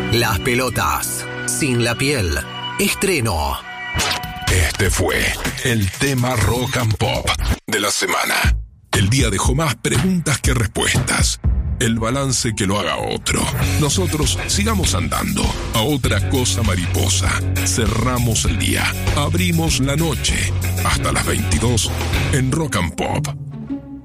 Las pelotas sin la piel. Estreno. Este fue el tema Rock and Pop de la semana. El día dejó más preguntas que respuestas. El balance que lo haga otro. Nosotros sigamos andando. A otra cosa mariposa. Cerramos el día. Abrimos la noche. Hasta las 22 en Rock and Pop.